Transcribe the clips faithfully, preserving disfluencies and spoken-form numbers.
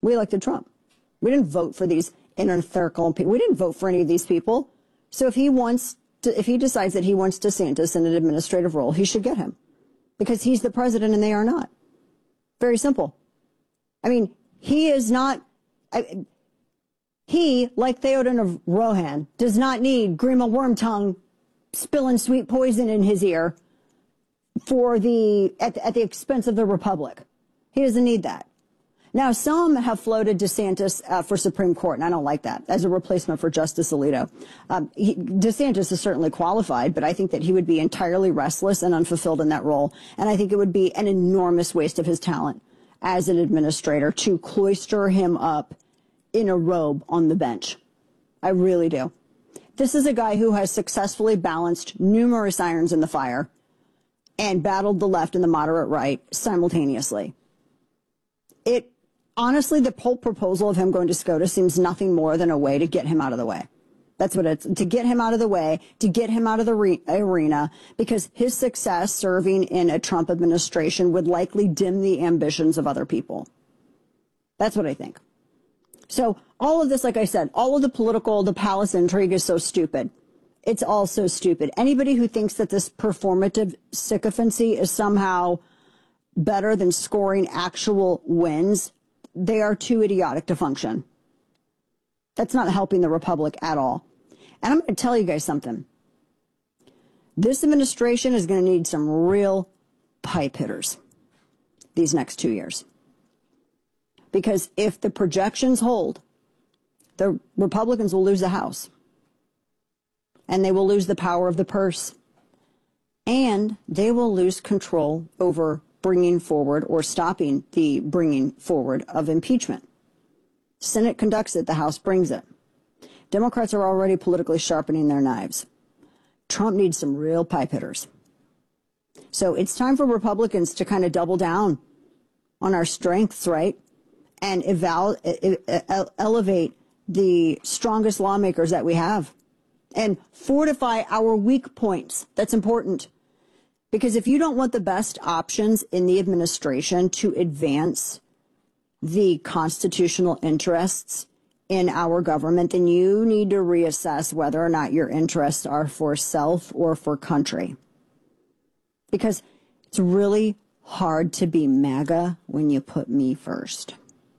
We elected Trump. We didn't vote for these inner circle people. We didn't vote for any of these people. So if he wants to, if he decides that he wants DeSantis in an administrative role, he should get him because he's the president and they are not. Very simple. I mean, he is not, I, he, like Theoden of Rohan, does not need Grima Wormtongue spilling sweet poison in his ear for the, at, at the expense of the Republic. He doesn't need that. Now, some have floated DeSantis uh, for Supreme Court, and I don't like that, as a replacement for Justice Alito. Um, he, DeSantis is certainly qualified, but I think that he would be entirely restless and unfulfilled in that role. And I think it would be an enormous waste of his talent as an administrator to cloister him up in a robe on the bench. I really do. This is a guy who has successfully balanced numerous irons in the fire and battled the left and the moderate right simultaneously. It honestly, the whole proposal of him going to SCOTUS seems nothing more than a way to get him out of the way. That's what it's, to get him out of the way, to get him out of the re- arena, because his success serving in a Trump administration would likely dim the ambitions of other people. That's what I think. So all of this, like I said, all of the political, the palace intrigue is so stupid. It's all so stupid. Anybody who thinks that this performative sycophancy is somehow better than scoring actual wins, they are too idiotic to function. That's not helping the Republic at all. And I'm going to tell you guys something. This administration is going to need some real pipe hitters these next two years. Because if the projections hold, the Republicans will lose the House. And they will lose the power of the purse. And they will lose control over bringing forward or stopping the bringing forward of impeachment. Senate conducts it, the House brings it. Democrats are already politically sharpening their knives. Trump needs some real pipe hitters. So it's time for Republicans to kind of double down on our strengths, right? And eval- elevate the strongest lawmakers that we have and fortify our weak points. That's important. Because if you don't want the best options in the administration to advance the constitutional interests in our government, then you need to reassess whether or not your interests are for self or for country. Because it's really hard to be MAGA when you put me first.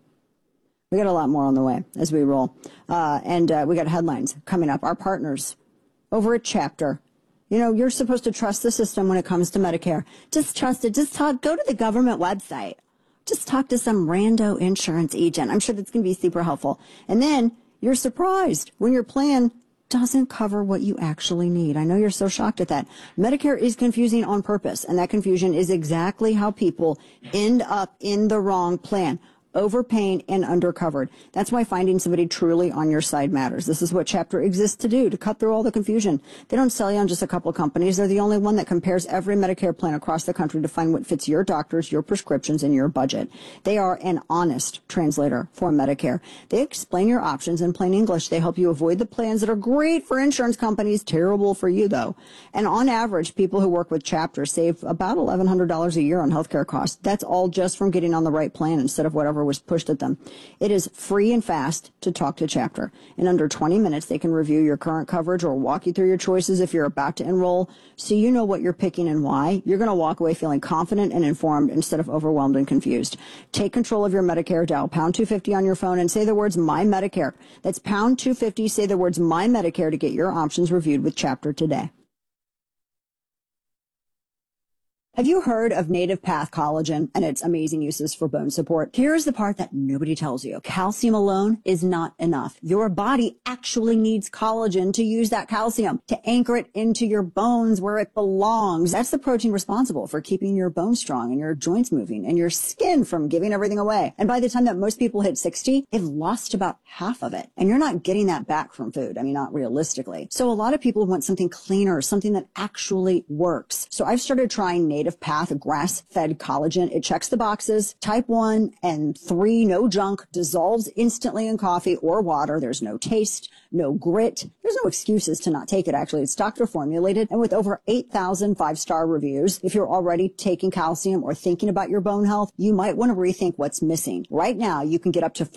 We got a lot more on the way as we roll. Uh, and uh, we got headlines coming up. Our partners over at Chapter. You know, you're supposed to trust the system when it comes to Medicare. Just trust it. Just talk. Go to the government website. Just talk to some rando insurance agent. I'm sure that's going to be super helpful. And then you're surprised when your plan doesn't cover what you actually need. I know you're so shocked at that. Medicare is confusing on purpose, and that confusion is exactly how people end up in the wrong plan. Overpaying and undercovered. That's why finding somebody truly on your side matters. This is what Chapter exists to do, to cut through all the confusion. They don't sell you on just a couple of companies. They're the only one that compares every Medicare plan across the country to find what fits your doctors, your prescriptions, and your budget. They are an honest translator for Medicare. They explain your options in plain English. They help you avoid the plans that are great for insurance companies, terrible for you, though. And on average, people who work with Chapter save about eleven hundred dollars a year on healthcare costs. That's all just from getting on the right plan instead of whatever was pushed at them. It is free and fast to talk to Chapter. In under twenty minutes, they can review your current coverage or walk you through your choices if you're about to enroll, so you know what you're picking and why. You're going to walk away feeling confident and informed instead of overwhelmed and confused. Take control of your Medicare. Dial pound two fifty on your phone and say the words My Medicare. That's pound two fifty. Say the words My Medicare to get your options reviewed with Chapter today. Have you heard of Native Path Collagen and its amazing uses for bone support? Here's the part that nobody tells you. Calcium alone is not enough. Your body actually needs collagen to use that calcium, to anchor it into your bones where it belongs. That's the protein responsible for keeping your bones strong and your joints moving and your skin from giving everything away. And by the time that most people hit sixty, they've lost about half of it. And you're not getting that back from food. I mean, not realistically. So a lot of people want something cleaner, something that actually works. So I've started trying Native Path grass-fed collagen. It checks the boxes. Type one and three, no junk, dissolves instantly in coffee or water. There's no taste, no grit. There's no excuses to not take it, actually. It's doctor formulated. And with over eight thousand five-star reviews, if you're already taking calcium or thinking about your bone health, you might want to rethink what's missing. Right now, you can get up to